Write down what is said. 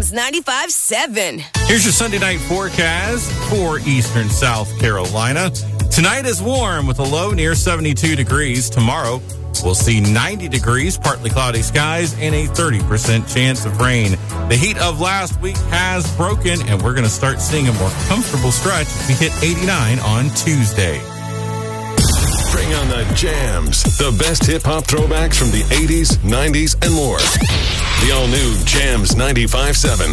Jams 95.7. Here's your Sunday night forecast for eastern South Carolina. Tonight is warm with a low near 72 degrees. Tomorrow, we'll see 90 degrees, partly cloudy skies, and a 30% chance of rain. The heat of last week has broken, and we're going to start seeing a more comfortable stretch. We hit 89 on Tuesday. Bring on the jams. The best hip-hop throwbacks from the 80s, 90s, and more. The all-new Jams 95.7.